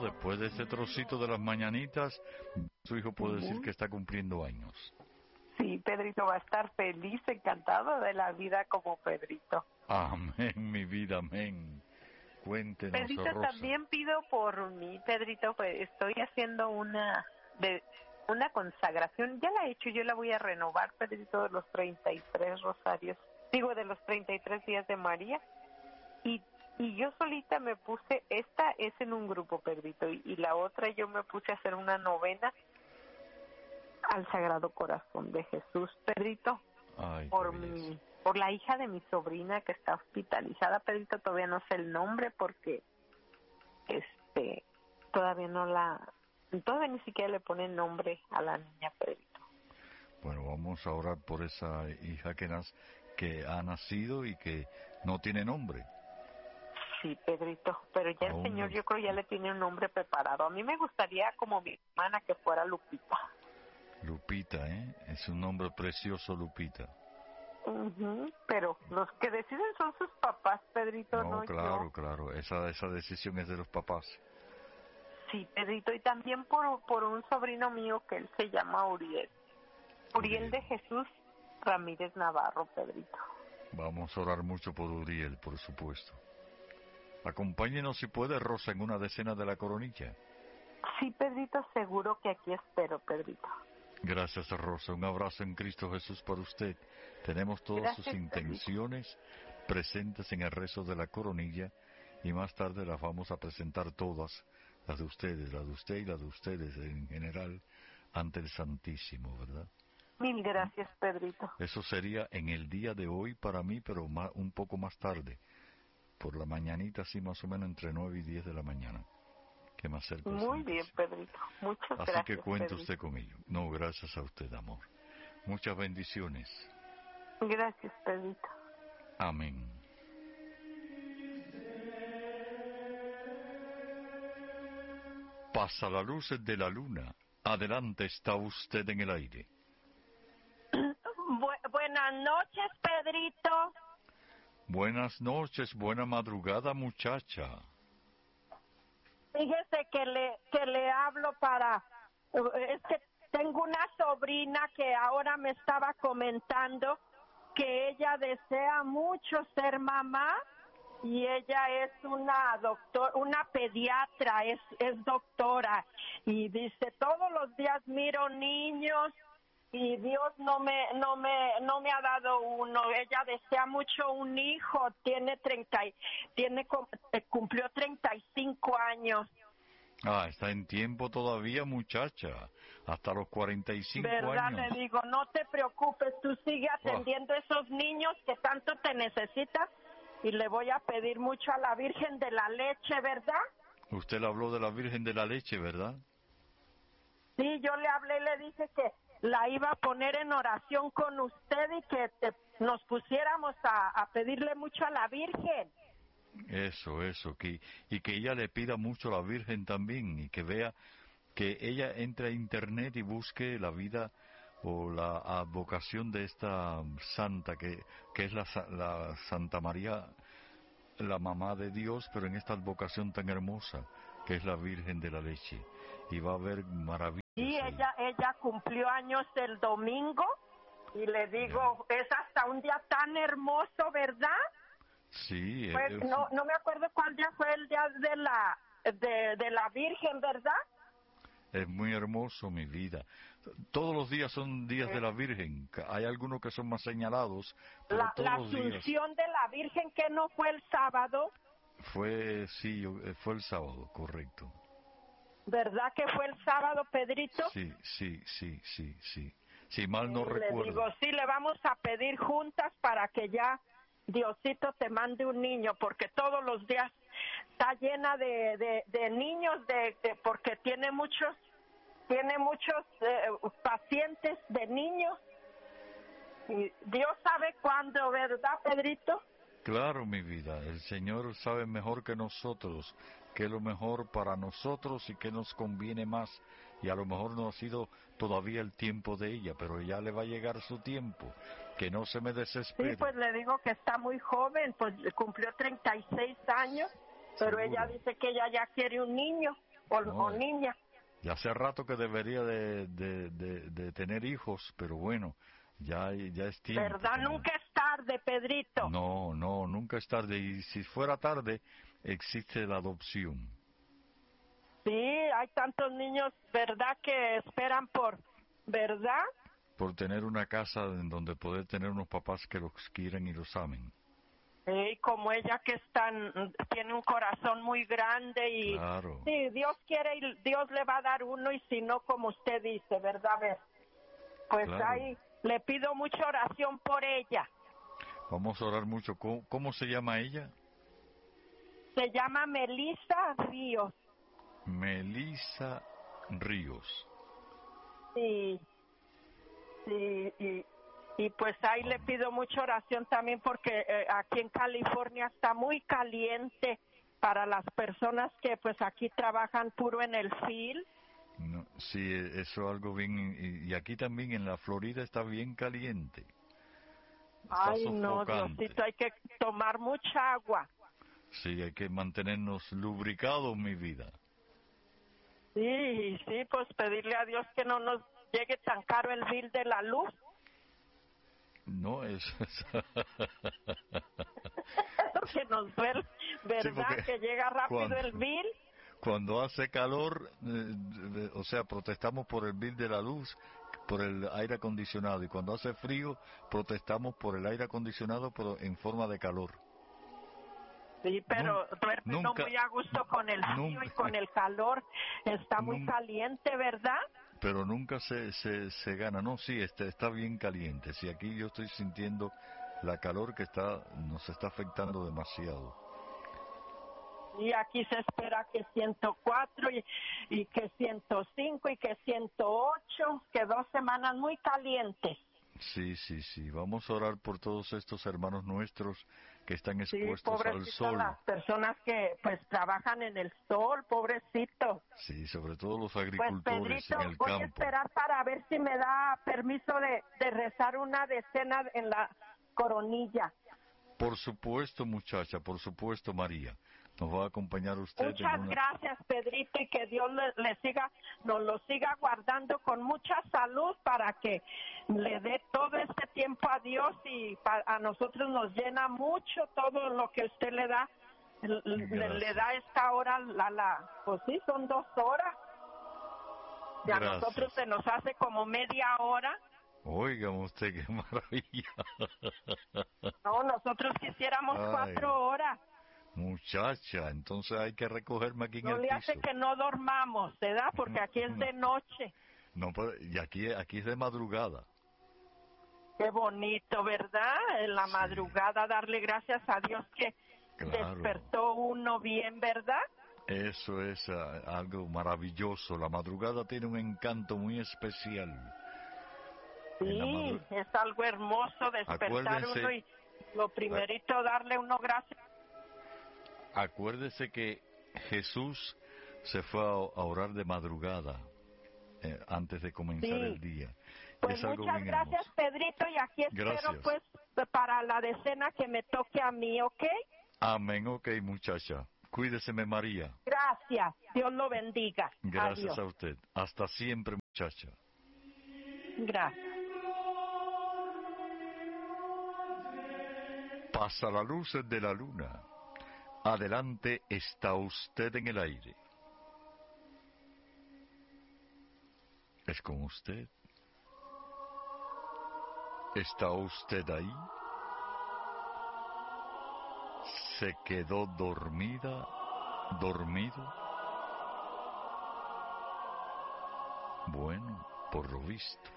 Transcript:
después de ese trocito de las mañanitas, su hijo puede decir que está cumpliendo años. Sí, Pedrito va a estar feliz, encantado de la vida como Pedrito. Amén, mi vida, amén. Cuéntenos, Pedrito, Rosa. también pido por mí, Pedrito, pues estoy haciendo una consagración. Ya la he hecho, yo la voy a renovar, Pedrito, de los 33 rosarios. Digo, de los 33 días de María. Y yo solita me puse, esta es en un grupo, Pedrito, y la otra yo me puse a hacer una novena al Sagrado Corazón de Jesús, Pedrito. Ay, por la hija de mi sobrina que está hospitalizada, Pedrito, todavía no sé el nombre porque todavía ni siquiera le ponen nombre a la niña, Pedrito. Bueno, vamos a orar por esa hija que ha nacido y que no tiene nombre. Sí, Pedrito, pero ya el Señor yo creo ya le tiene un nombre preparado. A mí me gustaría como mi hermana que fuera Lupita. Lupita, es un nombre precioso, Lupita. Pero los que deciden son sus papás, Pedrito, no claro, yo. Claro, esa decisión es de los papás. Sí, Pedrito, y también por un sobrino mío que él se llama Uriel de Jesús Ramírez Navarro, Pedrito. Vamos a orar mucho por Uriel, por supuesto. Acompáñenos si puede, Rosa, en una decena de la coronilla. Sí, Pedrito, seguro que aquí espero, Pedrito. Gracias, Rosa. Un abrazo en Cristo Jesús para usted. Tenemos todas sus intenciones presentes en el rezo de la coronilla y más tarde las vamos a presentar todas, las de ustedes, la de usted y la de ustedes en general, ante el Santísimo, ¿verdad? Mil gracias, Pedrito. Eso sería en el día de hoy para mí, pero un poco más tarde, por la mañanita, así más o menos entre 9 y 10 de la mañana. Que me acerco. Muy bien, Pedrito. Muchas gracias. Así que cuente Pedrito. usted con ello. No, gracias a usted, amor. Muchas bendiciones. Gracias, Pedrito. Amén. Pasa la luz de la luna. Adelante, está usted en el aire. Buenas noches, Pedrito. Buenas noches, buena madrugada, muchacha. Fíjese que le hablo es que tengo una sobrina que ahora me estaba comentando que ella desea mucho ser mamá y ella es una pediatra, es doctora y dice, todos los días miro niños y Dios no me ha dado uno. Ella desea mucho un hijo, cumplió 35 años. Está en tiempo todavía, muchacha, hasta los 45 ¿verdad? años. Le digo, no te preocupes, tú sigue atendiendo a esos niños que tanto te necesitas y le voy a pedir mucho a la Virgen de la Leche, ¿verdad? Usted le habló de la Virgen de la Leche, ¿verdad? Sí, yo le hablé y le dije que la iba a poner en oración con usted y que nos pusiéramos a pedirle mucho a la Virgen. Eso, y que ella le pida mucho a la Virgen también, y que vea, que ella entre a internet y busque la vida o la advocación de esta santa, que es la Santa María, la mamá de Dios, pero en esta advocación tan hermosa, que es la Virgen de la Leche, y va a haber maravillas. Sí, ella cumplió años el domingo, y le digo, es hasta un día tan hermoso, ¿verdad? Sí. Pues no me acuerdo cuál día fue el día de la Virgen, ¿verdad? Es muy hermoso, mi vida. Todos los días son días de la Virgen. Hay algunos que son más señalados, pero todos los días. La Asunción de la Virgen, que no fue el sábado. Fue el sábado, correcto. ¿Verdad que fue el sábado, Pedrito? Sí. Si mal no recuerdo. Le digo, sí, le vamos a pedir juntas para que ya Diosito te mande un niño, porque todos los días está llena de niños, porque tiene muchos pacientes de niños. Y Dios sabe cuándo, ¿verdad, Pedrito? Claro, mi vida, el Señor sabe mejor que nosotros qué es lo mejor para nosotros y qué nos conviene más, y a lo mejor no ha sido todavía el tiempo de ella, pero ya le va a llegar su tiempo, que no se me desespere. Sí, pues le digo que está muy joven, pues cumplió 36 años, pero ¿Seguro? ella dice que ella ya quiere un niño. o niña. Ya hace rato que debería de tener hijos, pero bueno, ya es tiempo. ¿Verdad? También. Nunca es tarde, Pedrito. No, nunca es tarde. Y si fuera tarde, existe la adopción. Sí, hay tantos niños, ¿verdad? Que esperan ¿verdad? Por tener una casa en donde poder tener unos papás que los quieran y los amen. Sí, como ella que tiene un corazón muy grande y Claro. sí, Dios quiere y Dios le va a dar uno y si no, como usted dice, ¿verdad? A ver, pues Claro. ahí le pido mucha oración por ella. Vamos a orar mucho. ¿Cómo se llama ella? Se llama Melissa Ríos. Melissa Ríos. Sí, y pues ahí le pido mucha oración también porque aquí en California está muy caliente para las personas que pues aquí trabajan puro en el field. No, sí, eso es algo bien. Y aquí también en la Florida está bien caliente. Está Ay, no, sofocante. Diosito, hay que tomar mucha agua. Sí, hay que mantenernos lubricados, mi vida. Sí, pues pedirle a Dios que no nos llegue tan caro el bill de la luz. No, es... Que nos duele, ¿verdad? Sí, que llega rápido el bill. Cuando hace calor, o sea, protestamos por el bill de la luz, por el aire acondicionado. Y cuando hace frío, protestamos por el aire acondicionado, pero en forma de calor. Sí, pero duerme no nunca, muy a gusto con el frío y con el calor. Está muy caliente, ¿verdad? Pero nunca se gana. No, sí, está bien caliente. Sí, aquí yo estoy sintiendo la calor que nos está afectando demasiado. Y aquí se espera que 104 y que 105 y que 108, que 2 semanas muy calientes. Sí. Vamos a orar por todos estos hermanos nuestros que están expuestos al sol. Las personas que pues trabajan en el sol, pobrecito. Sí, sobre todo los agricultores pues, Pedrito, en el voy campo. a esperar para ver si me da permiso de rezar una decena en la coronilla. Por supuesto, muchacha, por supuesto, María. Nos va a acompañar usted. Muchas gracias, Pedrito, y que Dios nos lo siga guardando con mucha salud para que le dé todo este tiempo a Dios y a nosotros nos llena mucho todo lo que usted le da. Le da esta hora, pues sí, son 2 horas. Y a nosotros se nos hace como media hora. Oiga usted, qué maravilla. No, nosotros quisiéramos 4 horas. Muchacha, entonces hay que recogerme aquí en el piso. No le hace que no dormamos, ¿verdad? Porque aquí es de noche. No, y aquí es de madrugada. Qué bonito, ¿verdad? En la madrugada darle gracias a Dios que despertó uno bien, ¿verdad? Eso es algo maravilloso. La madrugada tiene un encanto muy especial. Sí, es algo hermoso despertar uno y lo primerito darle uno gracias. Acuérdese que Jesús se fue a orar de madrugada antes de comenzar el día. Pues muchas gracias, Pedrito, y aquí espero pues para la decena que me toque a mí, ¿ok? Amén, ok, muchacha. Cuídeseme, María. Gracias, Dios lo bendiga. Gracias Adiós. a usted. Hasta siempre, muchacha. Gracias. Pasa la luz de la luna. Adelante está usted en el aire. ¿Es con usted? ¿Está usted ahí? ¿Se quedó dormido? Bueno, por lo visto.